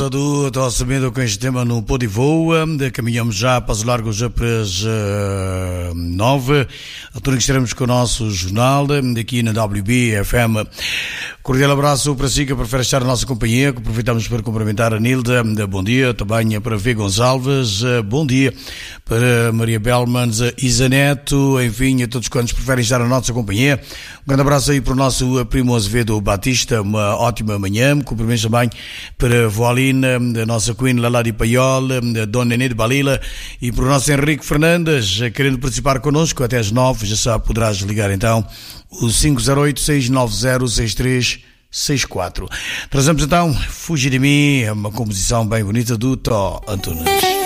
pausa do Tossamento com este tema no Pô de Voa. Caminhamos já para os largos já para as 9. Altura que estaremos com o nosso jornal aqui na WB-FM. Cordial abraço para si que prefere estar na nossa companhia, que aproveitamos para cumprimentar a Nilda, bom dia, também para V. Gonçalves, bom dia, para Maria Belmans, Isa Neto, enfim, a todos quantos preferem estar na nossa companhia. Um grande abraço aí para o nosso primo Azevedo Batista, uma ótima manhã, cumprimentos também para a Voalina, a nossa Queen Lala de Paiol, a Dona Nenê de Balila e para o nosso Henrique Fernandes, querendo participar connosco até às 9, já sabe, poderás ligar então o 508-690-6364. Trazemos então Fugir de Mim, uma composição bem bonita do Tó Antunes.